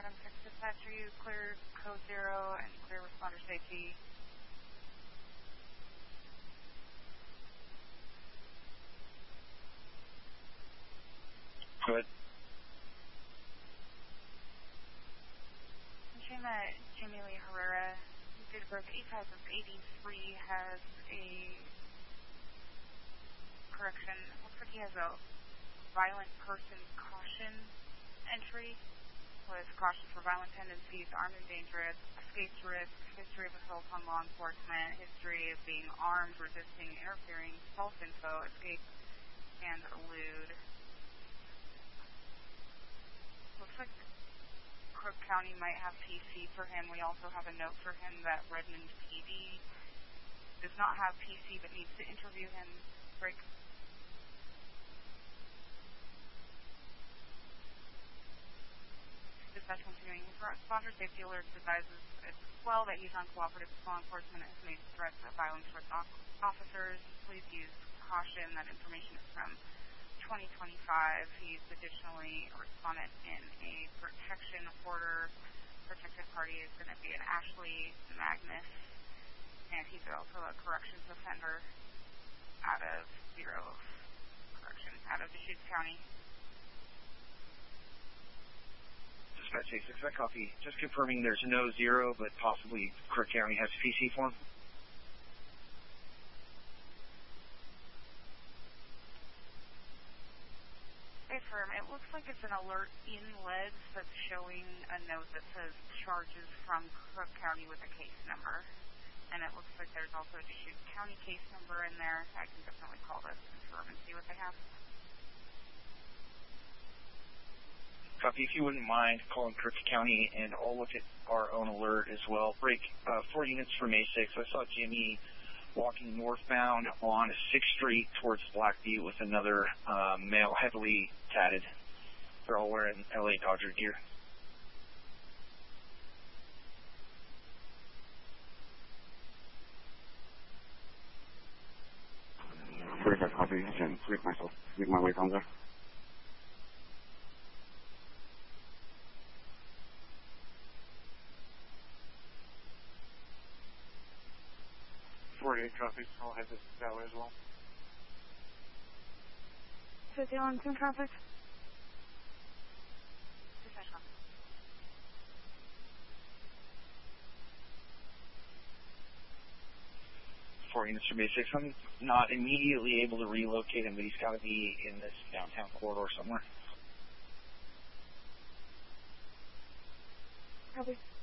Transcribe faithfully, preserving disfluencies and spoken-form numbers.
Alright, I'm six dispatcher, you clear code zero and clear responder safety. Go ahead. Mentioning that Jimmy Lee Herrera, date of birth eight five of eighty-three, has a correction. Looks like he has a violent person caution entry with caution for violent tendencies, armed and dangerous, escapes risk, history of assault on law enforcement, history of being armed, resisting, interfering, false info, escape, and elude. Looks like Crook County might have P C for him. We also have a note for him that Redmond P D does not have P C but needs to interview him. Break. Dispatch continuing. His responder safety alert advises as well that he's uncooperative with law enforcement and has made threats of violence towards officers. Please use caution. That information is from twenty twenty-five. He's additionally a respondent in a protection order. Protected party is going to be an Ashley Magnus, and he's also a corrections offender out of zero correction, out of Deschutes County. Dispatch eight six, I copy. Just confirming there's no zero, but possibly Crook County has P C for him. Firm. It looks like it's an alert in L E D S that's showing a note that says charges from Crook County with a case number. And it looks like there's also a Deschutes County case number in there. I can definitely call this firm and see what they have. Copy. If you wouldn't mind calling Crook County, and I'll look at our own alert as well. Break uh, four units from A six. I saw Jimmy walking northbound on sixth Street towards Black Butte with another uh, male, heavily tatted. They're all wearing L A Dodger gear. Perfect, copy. I can make myself, make my way down there. forty-eight traffic, I'll head this that way as well. fifty on some traffic. Four units from A six. I'm not immediately able to relocate him, but he's got to be in this downtown corridor somewhere. Copy.